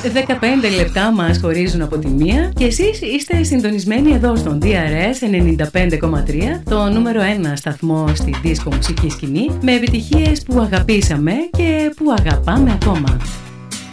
15 λεπτά μας χωρίζουν από τη μία και εσείς είστε συντονισμένοι εδώ στον DRS 95,3, το νούμερο 1 σταθμό στη δίσκο μουσική σκηνή, με επιτυχίες που αγαπήσαμε και που αγαπάμε ακόμα.